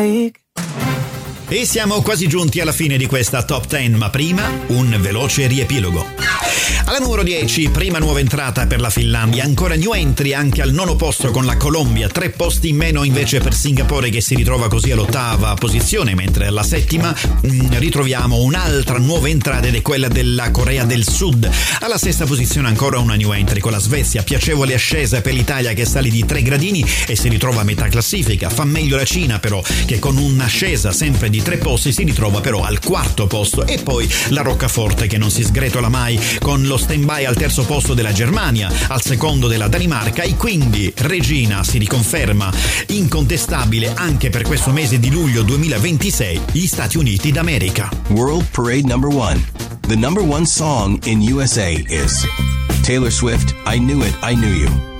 E siamo quasi giunti alla fine di questa Top 10, ma prima un veloce riepilogo. Alla numero 10, prima nuova entrata per la Finlandia, ancora new entry anche al 9° posto con la Colombia, 3 posti in meno invece per Singapore che si ritrova così all'8ª posizione, mentre alla 7ª ritroviamo un'altra nuova entrata ed è quella della Corea del Sud. Alla 6ª posizione ancora una new entry con la Svezia, piacevole ascesa per l'Italia che sale di 3 gradini e si ritrova a metà classifica. Fa meglio la Cina però, che con un'ascesa sempre di 3 posti si ritrova però al 4° posto, e poi la Roccaforte che non si sgretola mai con lo stand-by al 3° posto della Germania, al 2° della Danimarca, e quindi Regina si riconferma incontestabile anche per questo mese di luglio 2026, gli Stati Uniti d'America. World Parade number 1. The number 1 song in USA is Taylor Swift, I Knew It, I Knew You.